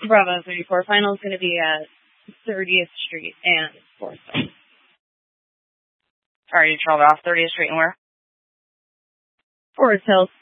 Bravo 34. Final is going to be at 30th Street and Forest Hills. Alright, you traveled off 30th Street and where? Forest Hills.